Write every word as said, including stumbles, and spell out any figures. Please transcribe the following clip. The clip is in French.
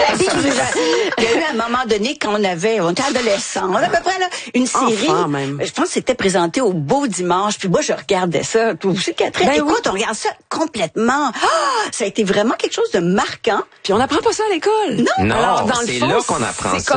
Il y a eu un moment donné quand on avait, on était adolescents, on a à peu près là, une série, Enfant, même. je pense que c'était présenté au Beau Dimanche, puis moi je regardais ça, toi aussi Catherine, Ben écoute, oui. on regarde ça complètement, ah, ça a été vraiment quelque chose de marquant. Puis on n'apprend pas ça à l'école. Non. Non, Alors, dans le c'est fond, là qu'on apprend c'est ça.